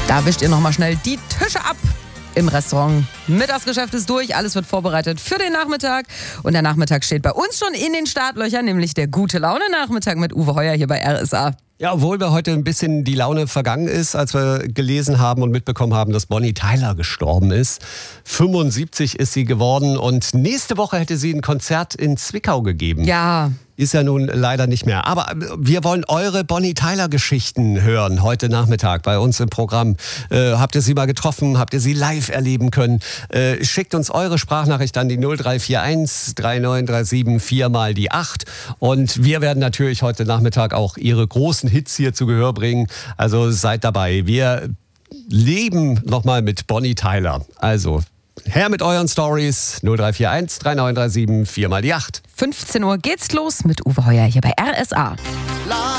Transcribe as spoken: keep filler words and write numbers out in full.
Da wischt ihr nochmal schnell die Tische ab im Restaurant. Mittagsgeschäft ist durch, alles wird vorbereitet für den Nachmittag. Und der Nachmittag steht bei uns schon in den Startlöchern, nämlich der Gute-Laune-Nachmittag mit Uwe Heuer hier bei R S A. Ja, obwohl wir heute ein bisschen die Laune vergangen ist, als wir gelesen haben und mitbekommen haben, dass Bonnie Tyler gestorben ist. fünfundsiebzig ist sie geworden und nächste Woche hätte sie ein Konzert in Zwickau gegeben. Ja. Ist ja nun leider nicht mehr. Aber wir wollen eure Bonnie Tyler-Geschichten hören heute Nachmittag bei uns im Programm. Äh, habt ihr sie mal getroffen? Habt ihr sie live erleben können? Äh, schickt uns eure Sprachnachricht an die null drei vier eins drei neun drei sieben vier mal die acht. Und wir werden natürlich heute Nachmittag auch ihre großen Hits hier zu Gehör bringen. Also seid dabei. Wir leben nochmal mit Bonnie Tyler. Also her mit euren Stories. null drei vier eins drei neun drei sieben vier mal die acht. fünfzehn Uhr geht's los mit Uwe Heuer hier bei R S A.